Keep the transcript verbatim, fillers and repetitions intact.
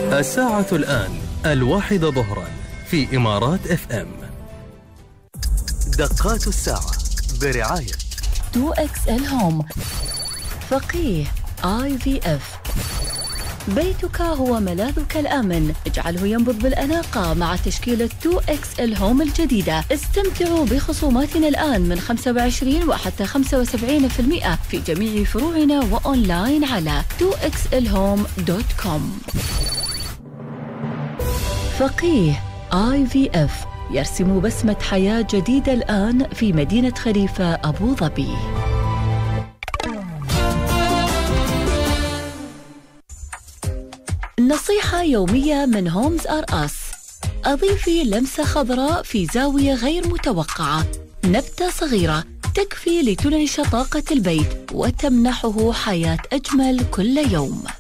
الساعة الآن الواحدة ظهرا في إمارات اف ام. دقات الساعة برعاية تو إكس إل هوم، فقيه آي في إف. بيتك هو ملاذك الآمن، اجعله ينبض بالأناقة مع تشكيلة تو إكس إل هوم الجديدة. استمتعوا بخصوماتنا الآن من خمسة وعشرين وحتى خمسة وسبعين بالمئة في جميع فروعنا وأونلاين على تو إكس إل هوم دوت كوم. فقيه آي في إف يرسم بسمة حياة جديدة الآن في مدينة خليفة أبو ظبي. نصيحة يومية من هومز آر أس: أضيفي لمسة خضراء في زاوية غير متوقعة. نبتة صغيرة تكفي لتنعش طاقة البيت وتمنحه حياة أجمل كل يوم.